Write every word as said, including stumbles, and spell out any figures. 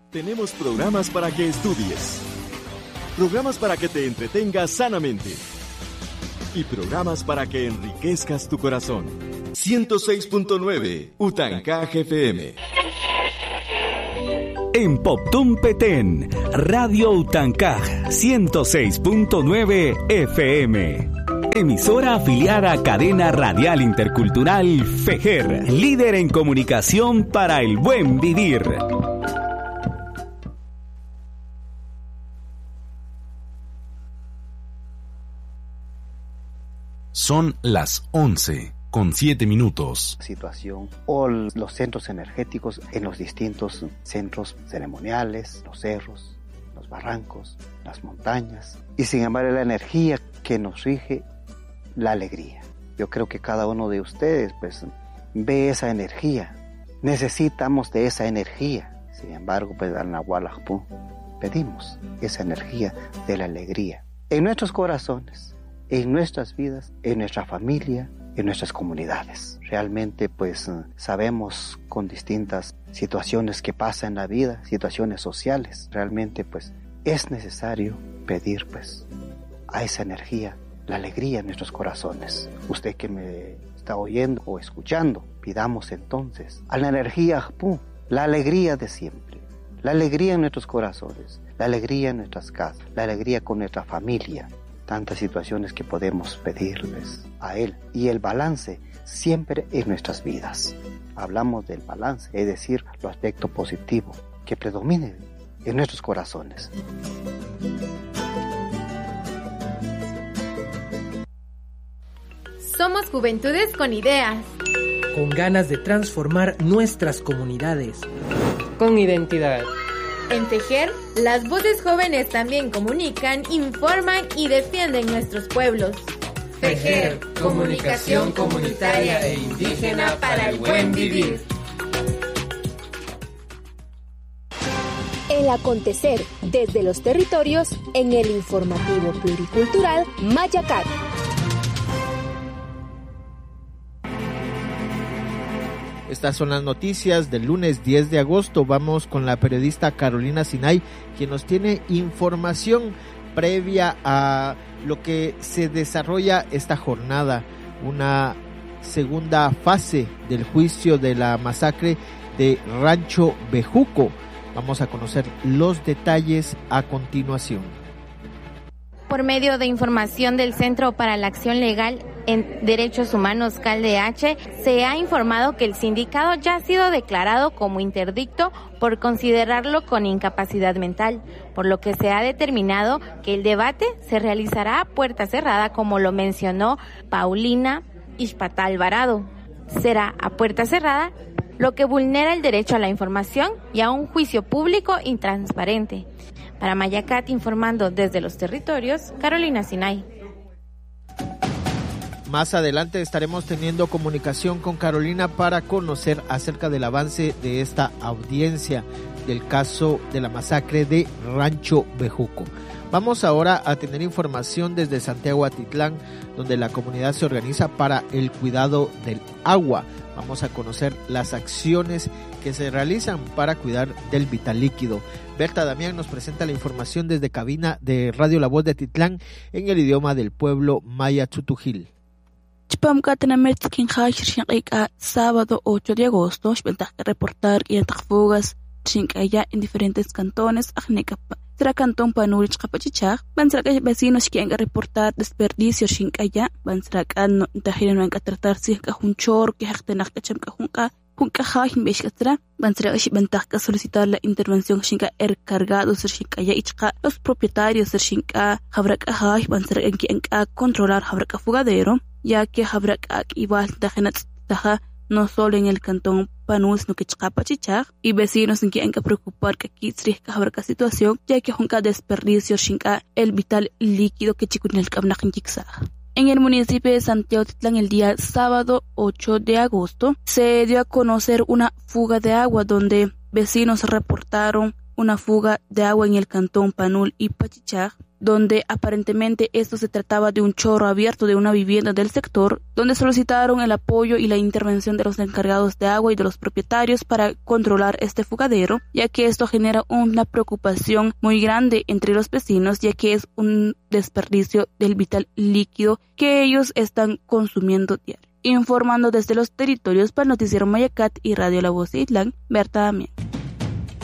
Tenemos programas para que estudies, programas para que te entretengas sanamente y programas para que enriquezcas tu corazón. ciento seis punto nueve Utancaj F M. En Poptún Petén, Radio Utancaj ciento seis punto nueve F M. Emisora afiliada a Cadena Radial Intercultural FEJER, líder en comunicación para el buen vivir. Son las once con siete minutos. Situación o los centros energéticos en los distintos centros ceremoniales, los cerros, los barrancos, las montañas. Y sin embargo la energía que nos rige, la alegría. Yo creo que cada uno de ustedes pues ve esa energía. Necesitamos de esa energía. Sin embargo, pues al Nahual Ajpú pedimos esa energía de la alegría en nuestros corazones, en nuestras vidas, en nuestra familia, en nuestras comunidades. Realmente pues sabemos con distintas situaciones que pasan en la vida, situaciones sociales. Realmente pues es necesario pedir pues a esa energía, la alegría en nuestros corazones. Usted que me está oyendo o escuchando, pidamos entonces a la energía Ajpú, la alegría de siempre, la alegría en nuestros corazones, la alegría en nuestras casas, la alegría con nuestra familia. Tantas situaciones que podemos pedirles a Él. Y el balance siempre en nuestras vidas. Hablamos del balance, es decir, lo aspecto positivo que predomine en nuestros corazones. Somos juventudes con ideas, con ganas de transformar nuestras comunidades, con identidad. En FEJER, las voces jóvenes también comunican, informan y defienden nuestros pueblos. FEJER, comunicación comunitaria e indígena para el buen vivir. El acontecer desde los territorios en el informativo pluricultural Mayacat. Estas son las noticias del lunes diez de agosto. Vamos con la periodista Carolina Sinay, quien nos tiene información previa a lo que se desarrolla esta jornada, una segunda fase del juicio de la masacre de Rancho Bejuco. Vamos a conocer los detalles a continuación. Por medio de información del Centro para la Acción Legal en Derechos Humanos C A L D H, se ha informado que el sindicado ya ha sido declarado como interdicto por considerarlo con incapacidad mental, por lo que se ha determinado que el debate se realizará a puerta cerrada, como lo mencionó Paulina Ixpatá Alvarado. Será a puerta cerrada, lo que vulnera el derecho a la información y a un juicio público y transparente. Para Mayacat, informando desde los territorios, Carolina Sinay. Más adelante estaremos teniendo comunicación con Carolina para conocer acerca del avance de esta audiencia del caso de la masacre de Rancho Bejuco. Vamos ahora a tener información desde Santiago Atitlán, donde la comunidad se organiza para el cuidado del agua. Vamos a conocer las acciones que se realizan para cuidar del vital líquido. Berta Damián nos presenta la información desde cabina de Radio La Voz de Atitlán en el idioma del pueblo maya Chutujil. Sábado ocho de agosto, reportar y fugas en diferentes cantones. Será cantón Panul Chcapachichaj, Bansraca vecinos que han reportado desperdicio Shinkaya, Bansraca no tajiran a tratar si un chor que hacen a Cachamcajunca, Junca Hajim Beshkatra, Bansraca Bantaca solicitar la intervención Shinka er cargado ser Shinkaya Ichka, los propietarios del Shinka, Habraka Haj, Bansraca en quien controlar Habraka Fugadero, ya que Habraka igual Tajenat Taja. No solo en el cantón Panul, sino que Chcapachichaj, y vecinos en que hay que preocupar que aquí se esta situación, ya que junca desperdicio shinka el vital líquido que chicun el Kabnajinchiksa. En el municipio de Santiago Atitlán, el día sábado ocho de agosto, se dio a conocer una fuga de agua donde vecinos reportaron una fuga de agua en el cantón Panul y Pachichaj, donde aparentemente esto se trataba de un chorro abierto de una vivienda del sector, donde solicitaron el apoyo y la intervención de los encargados de agua y de los propietarios para controlar este fugadero, ya que esto genera una preocupación muy grande entre los vecinos, ya que es un desperdicio del vital líquido que ellos están consumiendo diario. Informando desde los territorios para el Noticiero Mayacat y Radio La Voz de Itlán, Berta Damián.